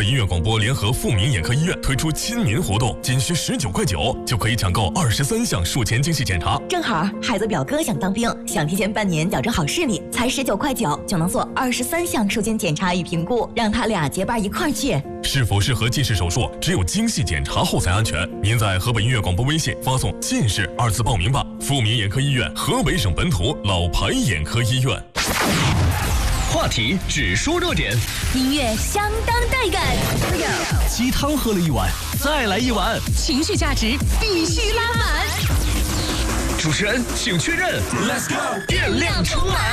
北音乐广播联合富民眼科医院推出亲民活动，仅需19.9块就可以抢购23项术前精细检查。 正好孩子表哥想当兵，想提前半年矫正好视力，才19.9块就能做23项术前检查与评估，让他俩结伴一块儿去。 是否适合近视手术，只有精细检查后才安全。您在河北音乐广播微信发送“近视”2字报名吧。富民眼科医院，河北省本土老牌眼科医院。 话题只说热点， 音乐相当带感。 鸡汤喝了一碗，再来一碗， 情绪价值必须拉满。 主持人请确认 ，Let's go， 电量充满。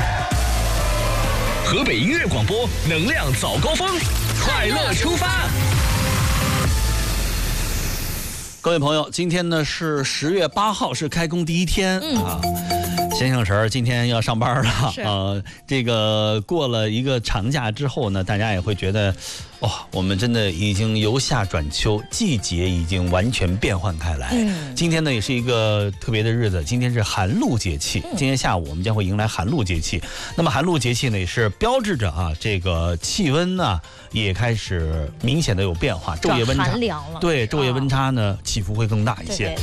河北音乐广播，能量早高峰，快乐出发。 各位朋友，今天呢是10月8号，是开工第一天啊。先生神今天要上班了，这个过了一个长假之后呢，大家也会觉得，我们真的已经由夏转秋，季节已经完全变换开来。今天呢也是一个特别的日子，今天是寒露节气，今天下午我们将会迎来寒露节气。那么寒露节气呢也是标志着这个气温呢也开始明显的有变化，昼夜温差，对，昼夜温差呢起伏会更大一些。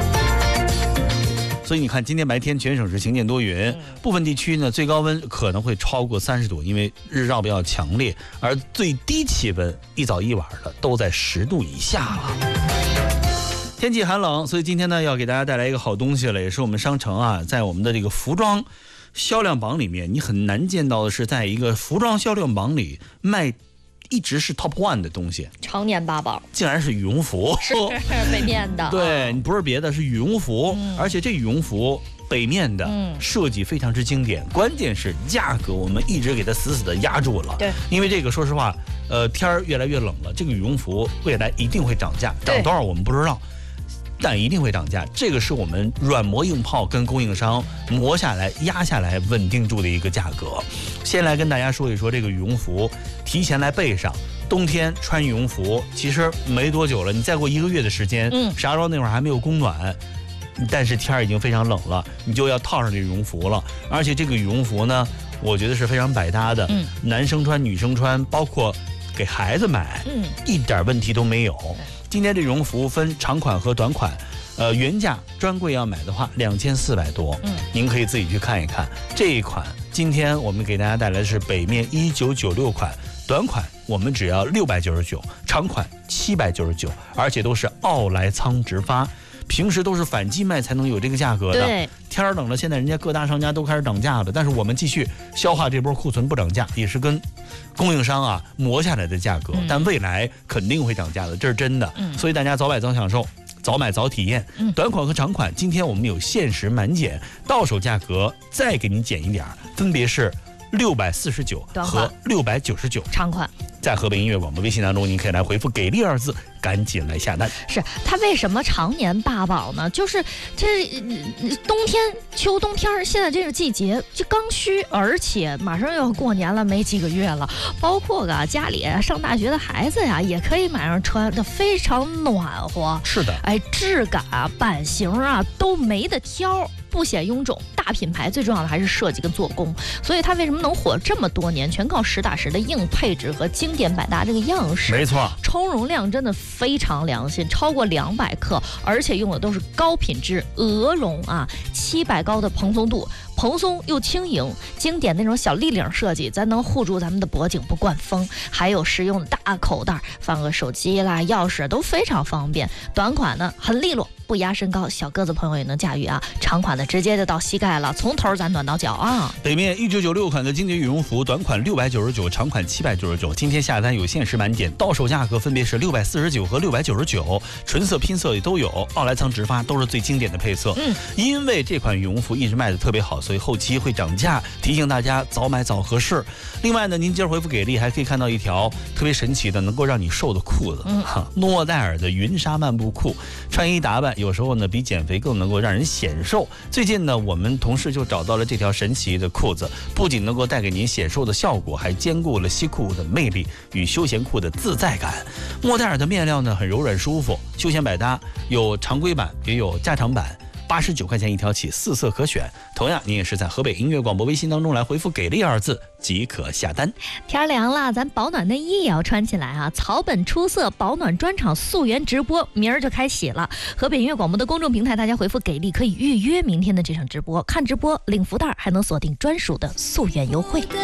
所以你看，今天白天全省是晴间多云，部分地区呢最高温可能会超过30度，因为日照比较强烈，而最低气温一早一晚的都在10度以下了。天气寒冷，所以今天呢要给大家带来一个好东西了，也是我们商城在我们的这个服装销量榜里面，你很难见到的是，在一个服装销量榜里一直是 top 1的东西， 常年8宝， 竟然是羽绒服， 是北面的。 对，你不是别的，是羽绒服，而且这羽绒服北面的设计非常之经典，关键是价格我们一直给它死死的压住了。 对，因为这个说实话，天儿越来越冷了，这个羽绒服未来一定会涨价，涨多少我们不知道。但一定会涨价，这个是我们软磨硬泡跟供应商磨下来、压下来、稳定住的一个价格。先来跟大家说一说这个羽绒服，提前来备上。冬天穿羽绒服其实没多久了，你再过1个月的时间，石家庄那会儿还没有供暖，但是天儿已经非常冷了，你就要套上这羽绒服了。而且这个羽绒服呢，我觉得是非常百搭的，男生穿、女生穿，包括给孩子买，一点问题都没有。今天这羽绒服分长款和短款，原价专柜要买的话2400多，您可以自己去看一看。这一款今天我们给大家带来的是北面1996款，短款我们只要699，长款799，而且都是奥莱仓直发。平时都是反季卖才能有这个价格的， 对， 天儿冷了，现在人家各大商家都开始涨价了，但是我们继续消化这波库存不涨价，也是跟供应商磨下来的价格，但未来肯定会涨价的，这是真的。所以大家早买早享受，早买早体验。短款和长款今天我们有限时满减，到手价格再给您减一点，分别是649和699， 长款。 在河北音乐广播微信当中，您可以来回复“给力”2字，赶紧来下单。 是它为什么常年8宝呢？就是这冬天、秋冬天现在这个季节就刚需，而且马上要过年了，没几个月了。包括家里上大学的孩子呀，也可以买上穿，的非常暖和。 是的， 质感版型都没得挑。不显臃肿，大品牌最重要的还是设计跟做工，所以它为什么能火这么多年，全靠实打实的硬配置和经典百搭这个样式。 没错， 充容量真的非常良心，超过200克，而且用的都是高品质鹅绒700高的蓬松度，蓬松又轻盈，经典那种小立领设计，咱能护住咱们的脖颈不灌风，还有实用的大口袋，放个手机啦、钥匙都非常方便。短款呢很利落，不压身高，小个子朋友也能驾驭长款的直接就到膝盖了，从头咱暖到脚北面1996款的经典羽绒服，短款699，长款799，今天下单有限时满减，到手价格分别是649和699，纯色拼色也都有，奥莱仓直发都是最经典的配色。因为这款羽绒服一直卖的特别好，所以后期会涨价，提醒大家早买早合适。另外呢，您今儿回复给力还可以看到一条特别神奇的能够让你瘦的裤子，诺戴尔的云纱漫步裤，穿衣打扮有时候呢比减肥更能够让人显瘦。最近呢，我们同事就找到了这条神奇的裤子，不仅能够带给您显瘦的效果，还兼顾了西裤的魅力与休闲裤的自在感。莫代尔的面料呢很柔软舒服，休闲百搭，有常规版也有加长版。 89块钱一条起，4色可选。同样，您也是在河北音乐广播微信当中来回复给力2字即可下单。 天凉了，咱保暖内衣也要穿起来啊！草本出色保暖专场溯源直播明儿就开启了，河北音乐广播的公众平台，大家回复给力可以预约明天的这场直播，看直播领福袋，还能锁定专属的溯源优惠。